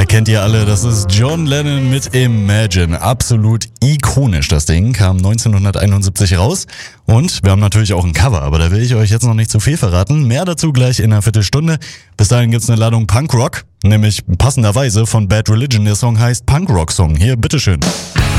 kennt ihr alle, das ist John Lennon mit Imagine. Absolut ikonisch, das Ding. Kam 1971 raus. Und wir haben natürlich auch ein Cover, aber da will ich euch jetzt noch nicht zu viel verraten. Mehr dazu gleich in einer Viertelstunde. Bis dahin gibt's eine Ladung Punkrock, nämlich passenderweise von Bad Religion. Der Song heißt Punkrock Song. Hier, bitteschön.